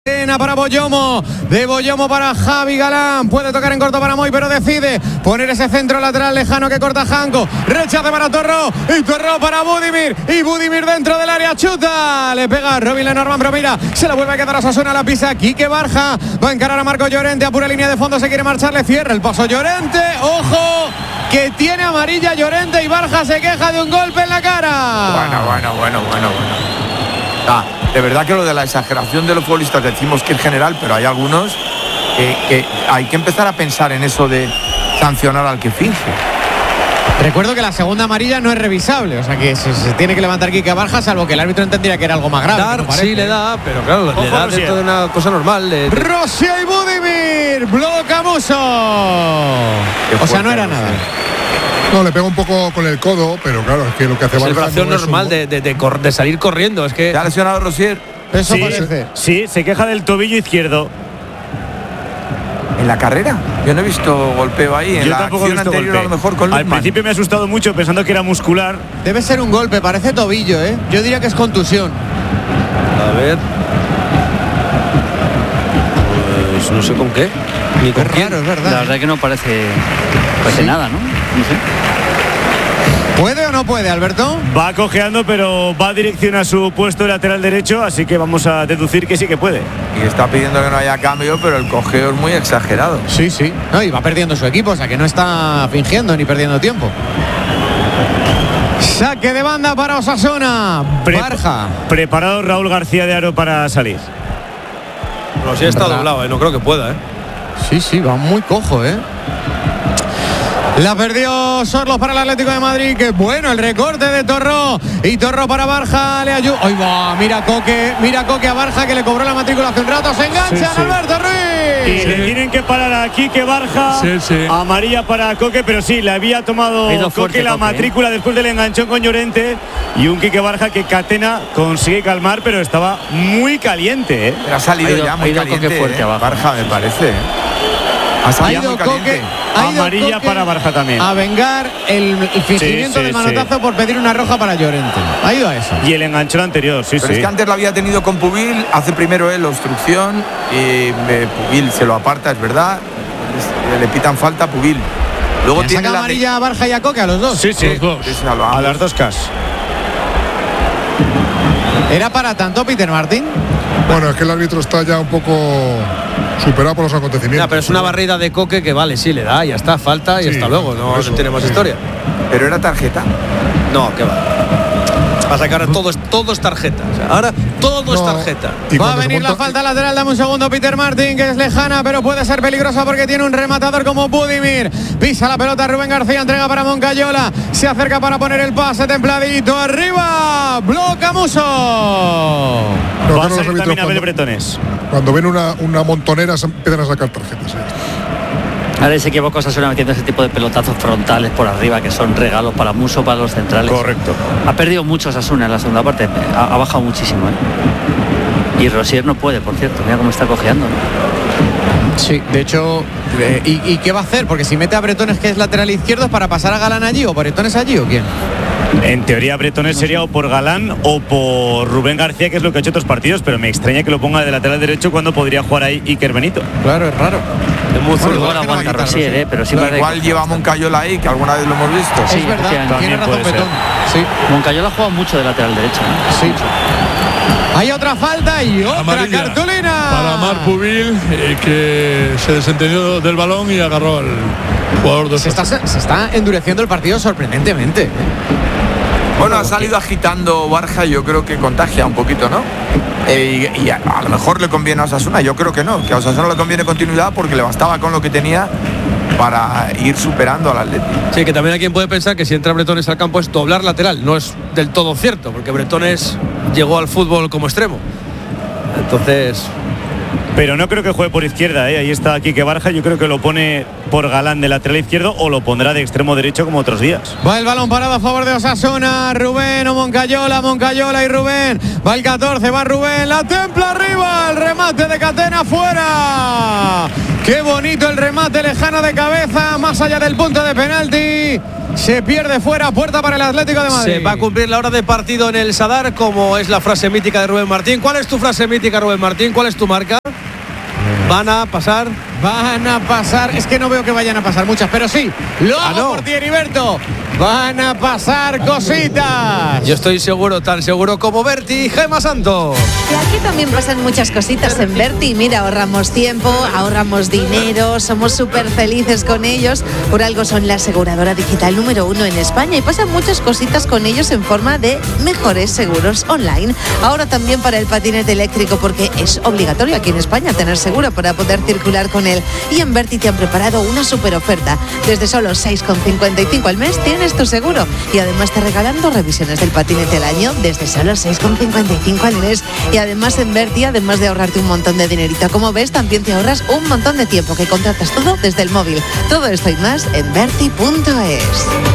Para Boyomo, de Boyomo para Javi Galán, puede tocar en corto para Moy, pero decide poner ese centro lateral lejano que corta Janko, rechace para Torró, y Torró para Budimir, y Budimir dentro del área, chuta, le pega Robin Lenormand, pero mira, se la vuelve a quedar a Osasuna, la pisa Quique Barja, va a encarar a Marco Llorente, a pura línea de fondo, se quiere marchar, le cierra el paso Llorente, ojo, que tiene amarilla Llorente y Barja se queja de un golpe en la cara. Bueno. De verdad que lo de la exageración de los futbolistas decimos que en general, pero hay algunos que hay que empezar a pensar en eso de sancionar al que finge. Recuerdo que la segunda amarilla no es revisable, o sea que se tiene que levantar Quique Barja, salvo que el árbitro entendiera que era algo más grave. Sí le da, pero claro, le da dentro de una cosa normal. Rocío y Budimir, bloca Muso. O sea, no era nada. No, le pega un poco con el codo, pero claro, es que lo que hace Barja es normal de salir corriendo. Es que ¿te ha lesionado Rosier? Eso parece. Sí, se queja del tobillo izquierdo. ¿En la carrera? Yo no he visto golpeo ahí. En Yo la tampoco he acción visto anterior golpe. A lo mejor con Al Lukman. principio me ha asustado mucho pensando que era muscular. Debe ser un golpe, parece tobillo, ¿eh? Yo diría que es contusión. A ver. Pues no sé con qué. Ni con quién. Raro, es verdad. La verdad que no parece nada, ¿no? No sé. ¿Puede o no puede, Alberto? Va cojeando, pero va a dirección a su puesto de lateral derecho, así que vamos a deducir que sí que puede. Y está pidiendo que no haya cambio, pero el cojeo es muy exagerado. Sí. No, y va perdiendo su equipo, o sea que no está fingiendo ni perdiendo tiempo. Saque de banda para Osasuna. Barja. Preparado Raúl García de Aro para salir. No, sí está doblado, no creo que pueda, Sí, va muy cojo, La perdió Sorlos para el Atlético de Madrid. Que bueno el recorte de Torró. Y Torró para Barja. Le ayuda. ¡Ay, va! Mira Coque a Barja, que le cobró la matrícula hace un rato. Se engancha Alberto Ruiz. Y le tienen que parar aquí que Barja. Amarilla para Coque, pero sí, le había tomado Coque la matrícula después del enganchón con Llorente. Y un Quique Barja que Catena consigue calmar, pero estaba muy caliente, Pero ha salido ya muy caliente. Coque fuerte abajo. Barja, me parece. Ha salido Coque. Amarilla para Barja también. A vengar el fingimiento del manotazo por pedir una roja para Llorente. Ha ido a eso. Y el enganchón anterior, Pero es que antes lo había tenido con Pubil, hace primero él la obstrucción y Pubil se lo aparta, es verdad. Le pitan falta a Pubil. Luego tiene la amarilla a Barja y a Coque, a los dos. Sí. A las dos cas. ¿Era para tanto Peter Martín? Bueno, es que el árbitro está ya un poco superado por los acontecimientos. pero es una barrida de Coque que vale, sí le da, ya está, falta y hasta luego, no tiene más historia. Pero era tarjeta. No, que va. Pasa que ahora todo es tarjeta. O sea, ahora todo es tarjeta. Va a venir la falta lateral, dame un segundo, Peter Martín, que es lejana, pero puede ser peligrosa porque tiene un rematador como Budimir. Pisa la pelota Rubén García, entrega para Moncayola, se acerca para poner el pase templadito, arriba, bloca Muso. Va a salir también Abel Bretones. Cuando ven una montonera se empiezan a sacar tarjetas. Ahora se equivoca Osasuna metiendo ese tipo de pelotazos frontales por arriba que son regalos para Muso, para los centrales. Correcto. Ha perdido mucho Osasuna en la segunda parte, ha bajado muchísimo, Y Rosier no puede, por cierto, mira cómo está cojeando. Sí, de hecho, ¿y qué va a hacer? Porque si mete a Bretones, que es lateral izquierdo, ¿es para pasar a Galán allí o Bretones allí o quién? En teoría Bretones sería o por Galán o por Rubén García, que es lo que ha hecho otros partidos, pero me extraña que lo ponga de lateral derecho cuando podría jugar ahí Iker Benito. Claro, es raro. Es muy fuerte. Igual aguanta Rosier, pero sí igual lleva a Moncayola ahí, que alguna vez lo hemos visto. Sí, es verdad, tiene razón Petón. Sí. Moncayola ha jugado mucho de lateral derecho. Sí. Hay otra falta y otra amarilla cartulina para Marc Pubil, que se desentendió del balón y agarró al jugador de se está endureciendo el partido sorprendentemente. Bueno, ha salido agitando Barja, yo creo que contagia un poquito, ¿no? Y a lo mejor le conviene a Osasuna, yo creo que no, que a Osasuna le conviene continuidad porque le bastaba con lo que tenía para ir superando al Atleti. Sí, que también hay quien puede pensar que si entra Bretones al campo es doblar lateral, no es del todo cierto, porque Bretones llegó al fútbol como extremo. Entonces... Pero no creo que juegue por izquierda, ahí está Quique Barja, yo creo que lo pone por Galán de lateral izquierdo o lo pondrá de extremo derecho como otros días. Va el balón parado a favor de Osasuna, Rubén o Moncayola y Rubén, va el 14, va Rubén, la templa arriba, el remate de Catena fuera. Qué bonito el remate lejano de cabeza, más allá del punto de penalti. Se pierde fuera, puerta para el Atlético de Madrid. Se va a cumplir la hora de partido en el Sadar, como es la frase mítica de Rubén Martín. ¿Cuál es tu frase mítica, Rubén Martín? ¿Cuál es tu marca? ¿Van a pasar? Van a pasar, es que no veo que vayan a pasar muchas, pero sí, lo hago por ti, Heriberto. Van a pasar cositas. Yo estoy seguro, tan seguro como Berti y Gemma Santos. Y aquí también pasan muchas cositas en Berti. Mira, ahorramos tiempo, ahorramos dinero, somos súper felices con ellos. Por algo son la aseguradora digital número 1 en España y pasan muchas cositas con ellos en forma de mejores seguros online. Ahora también para el patinete eléctrico, porque es obligatorio aquí en España tener seguro para poder circular con él. Y en Berti te han preparado una súper oferta. Desde solo 6,55 al mes tienes tu seguro y además te regalan 2 revisiones del patinete al año desde solo 6,55 al mes. Y además en Berti, además de ahorrarte un montón de dinerito, como ves, también te ahorras un montón de tiempo, que contratas todo desde el móvil. Todo esto y más en Berti.es.